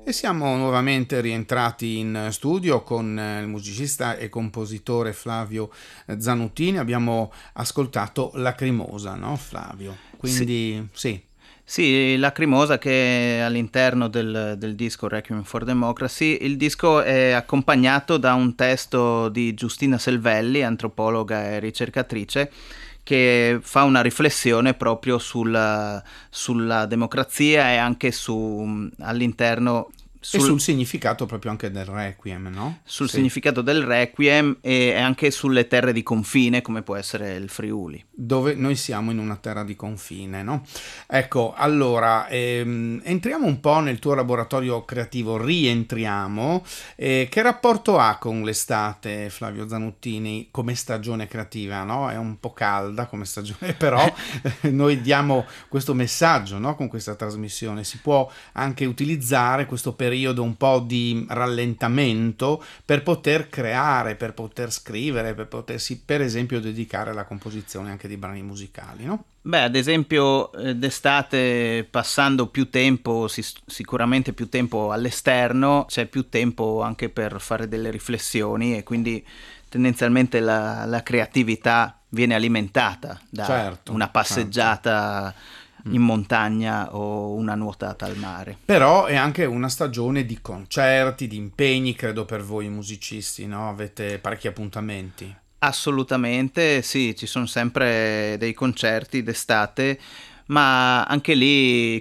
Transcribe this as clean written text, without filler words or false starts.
E siamo nuovamente rientrati in studio con il musicista e compositore Flavio Zanuttini. Abbiamo ascoltato Lacrimosa, no Flavio? Sì, Quindi sì. sì, Lacrimosa che è all'interno del disco Requiem for Democracy. Il disco è accompagnato da un testo di Giustina Selvelli, antropologa e ricercatrice, che fa una riflessione proprio sulla democrazia e anche all'interno E sul significato proprio anche del Requiem, no? sul Sì. significato del Requiem e anche sulle terre di confine, come può essere il Friuli. Dove noi siamo in una terra di confine, no? Ecco, allora, entriamo un po' nel tuo laboratorio creativo, rientriamo. Che rapporto ha con l'estate, Flavio Zanuttini, come stagione creativa, no? È un po' calda come stagione, però noi diamo questo messaggio, no? Con questa trasmissione. Si può anche utilizzare questo periodo un po' di rallentamento per poter creare, per poter scrivere, per potersi per esempio dedicare alla composizione anche di brani musicali, no? Beh, ad esempio, d'estate passando più tempo, sicuramente più tempo all'esterno, c'è più tempo anche per fare delle riflessioni e quindi tendenzialmente la creatività viene alimentata da Certo, una certo. passeggiata in montagna o una nuotata al mare. Però è anche una stagione di concerti, di impegni, credo per voi musicisti, no? Avete parecchi appuntamenti. Assolutamente, sì, ci sono sempre dei concerti d'estate, ma anche lì